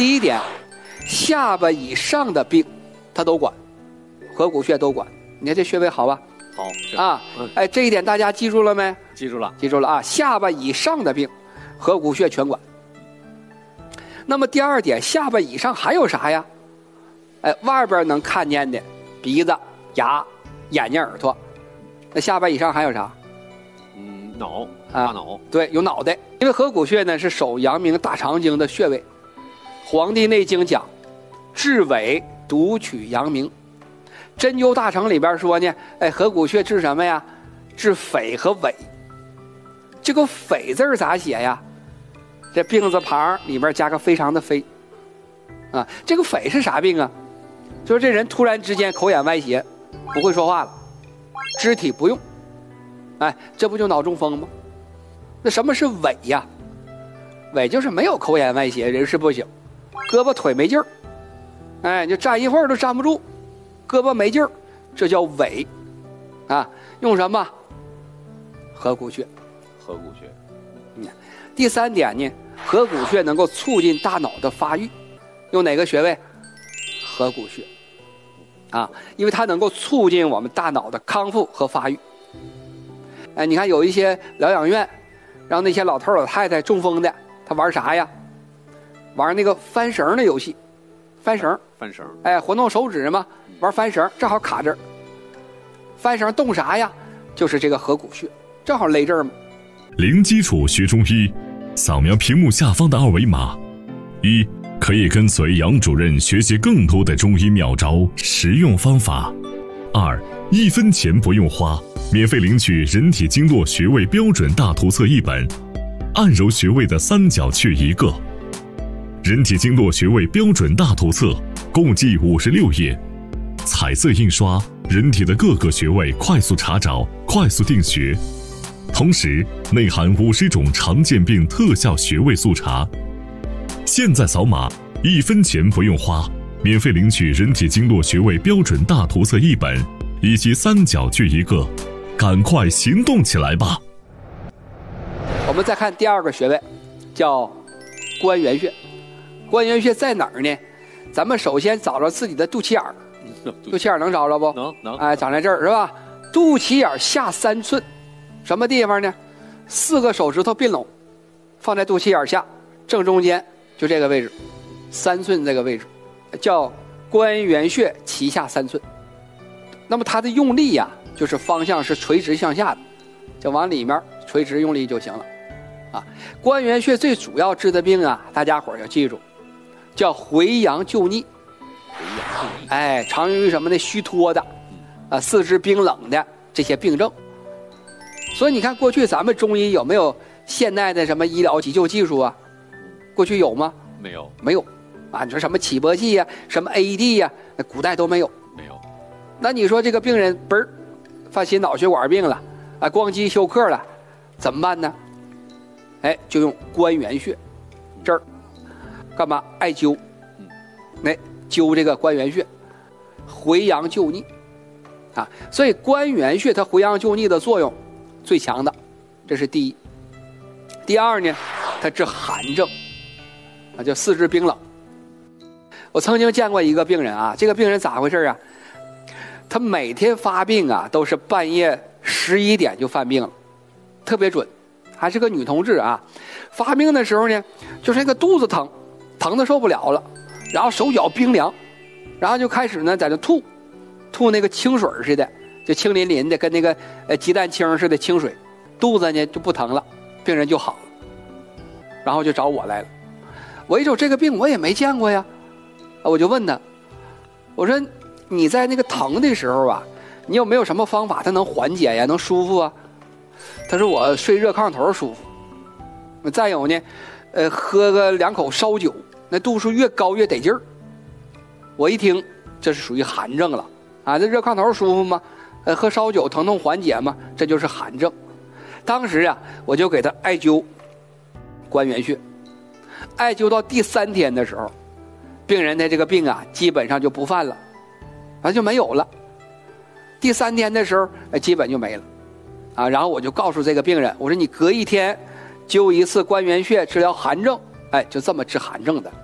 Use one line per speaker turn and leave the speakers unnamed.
第一点，下巴以上的病，它都管，合谷穴都管。你看这穴位好吧？
好
啊，哎，这一点大家记住了没？
记住了，
记住了啊！下巴以上的病，合谷穴全管。那么第二点，下巴以上还有啥呀？哎，外边能看见的，鼻子、牙、眼睛、耳朵，那下巴以上还有啥？
脑，大脑。
对，有脑袋。因为合谷穴呢是手阳明大肠经的穴位，《黄帝内经》讲，治伪独取阳明。针灸大成里边说呢，哎，合谷穴治什么呀？治匪和伪。这个匪字咋写呀？这病字旁里边加个非常的非啊。这个匪是啥病啊？就是这人突然之间口眼歪斜，不会说话了，肢体不用，哎，这不就脑中风吗？那什么是伪呀？伪就是没有口眼歪斜，人事不省，胳膊腿没劲儿，哎，就站一会儿都站不住，胳膊没劲儿，这叫伪啊。用什么？合谷穴。
合谷穴。
第三点呢，合谷穴能够促进大脑的发育，用哪个穴位？合谷穴啊，因为它能够促进我们大脑的康复和发育。哎，你看有一些疗养院让那些老头老太太中风的，他玩啥呀？玩那个翻绳的游戏，翻绳，哎，活动手指嘛，玩翻绳，正好卡这儿。翻绳动啥呀？就是这个合谷穴，正好勒这儿嘛。
零基础学中医，扫描屏幕下方的二维码，一可以跟随杨主任学习更多的中医妙招、实用方法；二1分钱不用花，免费领取人体经络穴位标准大图册1本，按揉穴位的三角穴1个。人体经络穴位标准大图册共计56页，彩色印刷，人体的各个穴位快速查找，快速定穴。同时内含50种常见病特效穴位速查。现在扫码，1分钱不用花，免费领取人体经络穴位标准大图册1本，以及三角穴1个，赶快行动起来吧！
我们再看第二个穴位，叫关元穴。关元穴在哪儿呢？咱们首先找着自己的肚脐眼儿，肚脐眼能找着不？
能。
哎，长在这儿是吧？肚脐眼下3寸。什么地方呢？4个手指头并拢，放在肚脐眼下正中间，就这个位置，3寸这个位置叫关元穴脐下3寸。那么它的用力呀，就是方向是垂直向下的，就往里面垂直用力就行了啊。关元穴最主要治的病啊，大家伙要记住，叫回阳救逆。哎，常用于什么呢？虚脱的啊，四肢冰冷的这些病症。所以你看，过去咱们中医有没有现代的什么医疗急救技术啊？过去有吗？没有啊！你说什么起搏器呀、什么 AED 呀，那古代都没有。那你说这个病人嘣儿犯心脑血管病了啊，光肌休克了，怎么办呢？哎，就用关元穴这儿干嘛？艾灸，来灸这个关元穴，回阳救逆啊。所以关元穴它回阳救逆的作用最强的，这是第一。第二呢，它治寒症啊，叫四肢冰冷。我曾经见过一个病人啊，这个病人咋回事啊？他每天发病啊，都是半夜11点就犯病了，特别准，还是个女同志啊。发病的时候呢，就是那个肚子疼，疼的受不了了，然后手脚冰凉，然后就开始呢在那吐那个清水似的，就清淋淋的，跟那个鸡蛋清似的清水，肚子呢就不疼了，病人就好了，然后就找我来了。我一瞅这个病我也没见过呀，我就问他，我说你在那个疼的时候啊，你有没有什么方法它能缓解呀，能舒服啊？他说我睡热炕头舒服，再有呢喝个2口烧酒，那度数越高越得劲儿。我一听这是属于寒症了啊，这热炕头舒服吗？喝烧酒疼痛缓解吗？这就是寒症。当时啊我就给他艾灸关元穴，艾灸到第3天的时候，病人的这个病啊基本上就不犯了，就没有了。第3天的时候基本就没了啊。然后我就告诉这个病人，我说你隔1天灸1次关元穴治疗寒症，就这么治寒症的。